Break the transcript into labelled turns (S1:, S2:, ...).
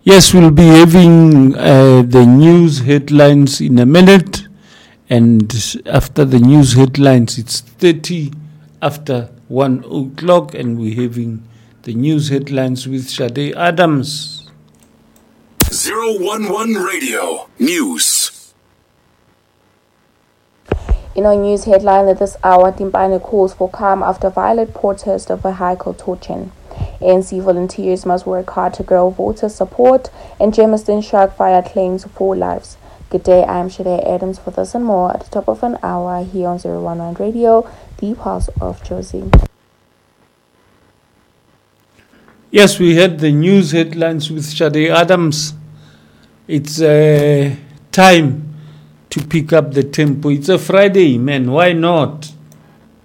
S1: Yes, we'll be having the news headlines in a minute. And after the news headlines, it's 30 after 1 o'clock, and we're having the news headlines with Sade Adams.
S2: 011 Radio News.
S3: In our news headline at this hour, Timpane calls for calm after violent protest of a High Court torching. ANC volunteers must work hard to grow voter support, and Jamestown shark fire claims 4 lives. Good day, I'm Sade Adams for this and more at the top of an hour here on 011 Radio, the Pulse of Josie.
S1: Yes, we had the news headlines with Sade Adams. It's time to pick up the tempo. It's a Friday, man. Why not?